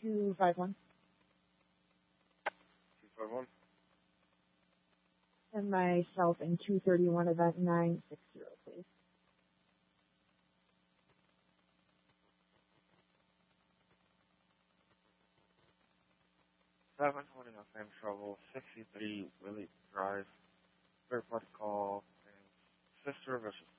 251. 251. And myself in 231 event 960, please. 720 on same trouble, 63 Willie Drive, third party call, and Sister Vicious.